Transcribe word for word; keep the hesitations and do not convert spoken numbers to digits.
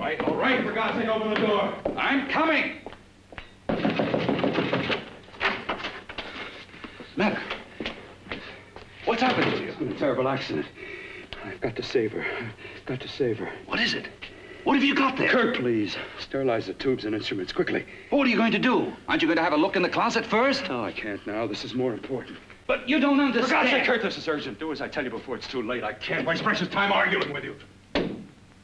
right, all right. For God's sake, open the door. I'm coming. Matter? What's happened to you? It's been a terrible accident. I've got to save her. I've got to save her. What is it? What have you got there? Kurt, please. Sterilize the tubes and instruments, quickly. What are you going to do? Aren't you going to have a look in the closet first? No, I can't now. This is more important. But you don't understand. For God's sake, Kurt, this is urgent. Do as I tell you before it's too late. I can't waste precious time arguing with you.